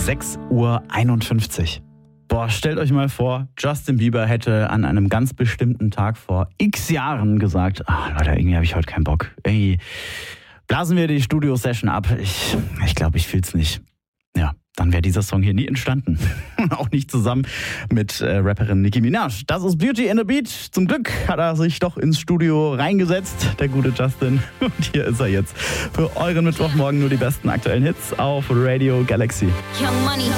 6:51 Uhr. Boah, stellt euch mal vor, Justin Bieber hätte an einem ganz bestimmten Tag vor x Jahren gesagt, Leute, irgendwie habe ich heute keinen Bock. Irgendwie blasen wir die Studio-Session ab. Ich glaube, ich fühl's nicht. Ja, dann wäre dieser Song hier nie entstanden. Auch nicht zusammen mit Rapperin Nicki Minaj. Das ist Beauty and the Beat. Zum Glück hat er sich doch ins Studio reingesetzt, der gute Justin. Und hier ist er jetzt für euren Mittwochmorgen nur die besten aktuellen Hits auf Radio Galaxy. Young Money.